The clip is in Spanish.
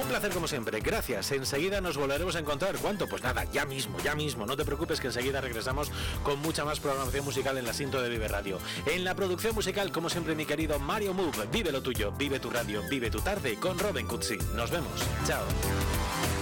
placer como siempre, gracias. Enseguida nos volveremos a encontrar. ¿Cuánto? Pues nada, ya mismo. No te preocupes que enseguida regresamos con mucha más programación musical en la Sinto de Vive Radio. En la producción musical, como siempre, mi querido Mario Move. Vive lo tuyo, vive tu radio, vive tu tarde con Robin Cutsi. Nos vemos. Chao.